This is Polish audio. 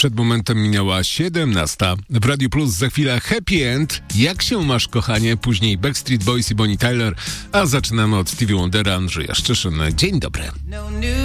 Przed momentem minęła 17. W Radio Plus za chwilę Happy End. Jak się masz, kochanie? Później Backstreet Boys i Bonnie Tyler. A zaczynamy od Stevie Wondera, Andrzeja Szczyszyn. Dzień dobry.